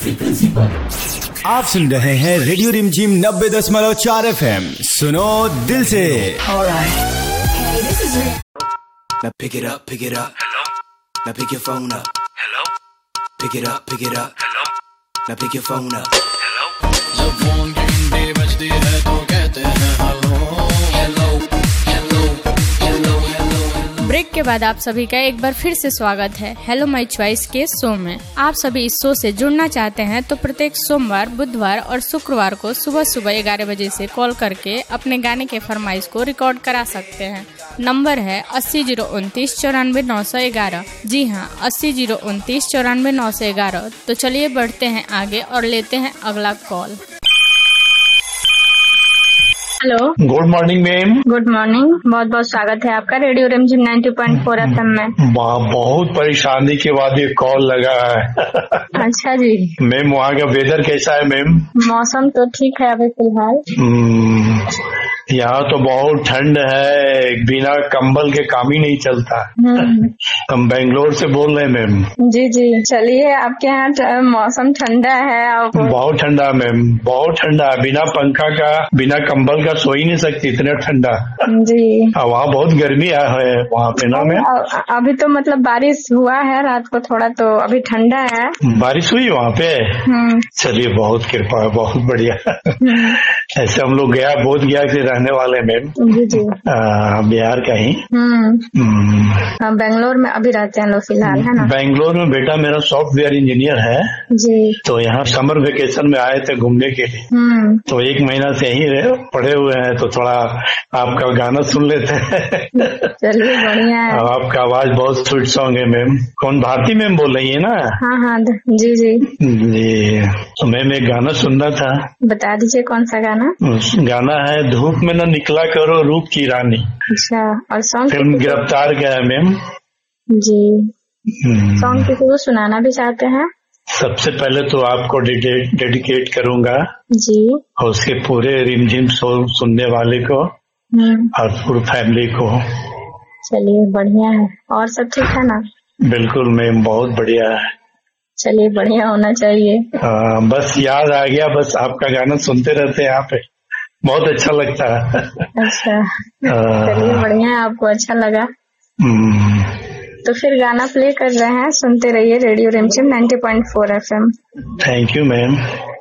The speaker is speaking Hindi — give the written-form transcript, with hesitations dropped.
आप सुन रहे हैं रेडियो रिमझिम 90.4 FM। सुनो दिल से। Now pick it up. Hello. Now pick your phone up. Hello. Pick it up. Hello. Now pick your phone up. Hello. जब फोन की घंटी बजती है तो कहते हैं हेलो। ब्रेक के बाद आप सभी का एक बार फिर से स्वागत है हेलो माय चॉइस के शो में। आप सभी इस शो से जुड़ना चाहते हैं तो प्रत्येक सोमवार, बुधवार और शुक्रवार को सुबह 11 बजे से कॉल करके अपने गाने के फरमाइश को रिकॉर्ड करा सकते हैं। नंबर है 80 029 94 911। जी हाँ, 80 029 94 911। तो चलिए बढ़ते हैं आगे और लेते हैं अगला call. Hello, good morning ma'am. Good morning. बहुत बहुत स्वागत है आपका रेडियो रिमझिम 90.4 FM में। बहुत परेशानी के बाद ये कॉल लगा है। अच्छा जी मैम, वहाँ का वेदर कैसा है मैम? मौसम तो ठीक है अभी फिलहाल। यहाँ तो बहुत ठंड है, बिना कंबल के काम ही नहीं चलता। हम बेंगलोर से बोल रहे हैं मैम। जी जी, चलिए आपके यहाँ मौसम ठंडा है? बहुत ठंडा मैम, बहुत ठंडा। बिना पंखा का, बिना कंबल का सो ही नहीं सकती, इतना ठंडा जी। वहाँ बहुत गर्मी है वहाँ पे ना मैम। अभी तो मतलब बारिश हुआ है रात को थोड़ा, तो अभी ठंडा है। बारिश हुई वहाँ पे? चलिए, बहुत कृपा है, बहुत बढ़िया। ऐसे हम लोग बोध गया से रहने वाले मैम। जी जी। बिहार का ही। बेंगलोर में अभी रहते हैं लोग फिलहाल, है ना? बेंगलोर में बेटा मेरा सॉफ्टवेयर इंजीनियर है जी। तो यहाँ समर वेकेशन में आए थे घूमने के लिए। तो 1 महीना से यहीं पड़े हुए हैं, तो थोड़ा आपका गाना सुन लेते हैं। चलिए बढ़िया है। आपका आवाज बहुत स्वीट सॉन्ग है मैम। कौन, भारती मैम बोल रही है ना? हाँ जी जी जी। तो मैम एक गाना सुनना था। बता दीजिए कौन सा गाना? गाना है धूप में न निकला करो रूप की रानी। अच्छा, और सॉन्ग? फिल्म गिरफ्तार का है मैम जी। सॉन्ग किसी को सुनाना भी चाहते हैं? सबसे पहले तो आपको डेडिकेट करूंगा जी, और उसके पूरे रिमझिम सुनने वाले को और पूरी फैमिली को। चलिए बढ़िया है। और सब ठीक है ना? बिल्कुल मैम, बहुत बढ़िया है। चलिए बढ़िया होना चाहिए। बस याद आ गया, बस आपका गाना सुनते रहते हैं यहाँ पे, बहुत अच्छा लगता है। अच्छा, चलिए बढ़िया है, आपको अच्छा लगा तो फिर गाना प्ले कर रहे हैं, सुनते रहिए रेडियो रिमझिम 90.4 FM। Thank you ma'am.